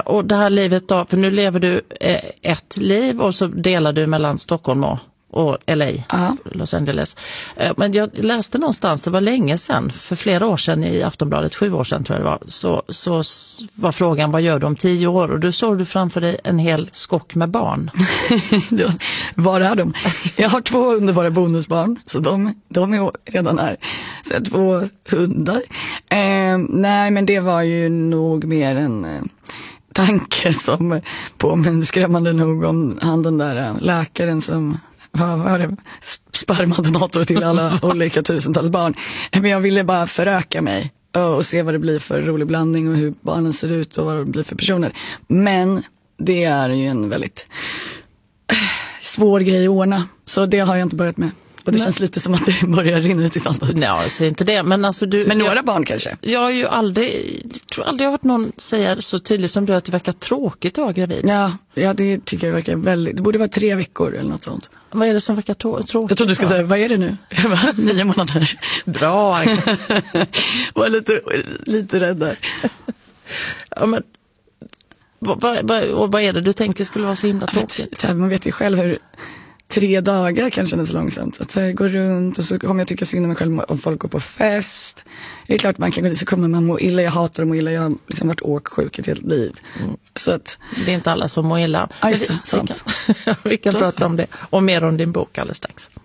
och det här livet då, för nu lever du ett liv och så delar du mellan Stockholm och LA, Los Angeles. Men jag läste någonstans, det var länge sedan, för flera år sedan i Aftonbladet, 7 år sedan tror jag det var, så var frågan, vad gör du om 10 år? Och då såg du framför dig en hel skock med barn. Var är de? Jag har 2 underbara bonusbarn, så de är redan här. Så jag har 2 hundar. Nej, men det var ju nog mer en tanke som påminner skrämmande nog om han den där läkaren som var det spermadonator till alla olika tusentals barn. Men jag ville bara föröka mig och se vad det blir för rolig blandning och hur barnen ser ut och vad det blir för personer. Men det är ju en väldigt svår grej att ordna, så det har jag inte börjat med. Och det känns lite som att det börjar rinna ut i sanden. Ja, så inte det. Men, alltså men några barn kanske? Jag har ju aldrig hört någon säga så tydligt som du att det verkar tråkigt att vara gravid. Ja, det tycker jag verkar väldigt. Det borde vara 3 veckor eller något sånt. Vad är det som verkar tråkigt? Jag trodde du skulle säga, vad är det nu? 9 månader. Bra. Var lite rädd där. Ja, men vad är det du tänker skulle vara så himla tråkigt? Man vet ju själv hur 3 dagar kan kännas långsamt. Så att så här, gå runt och så kommer jag tycka synd om mig själv om folk går på fest. Det är klart man kan gå dit så kommer man må illa. Jag hatar att må illa. Jag har liksom varit åksjuk ett helt liv. Så att, det är inte alla som mår illa. Ja, just det, sant. Vi kan prata om det och mer om din bok alldeles strax.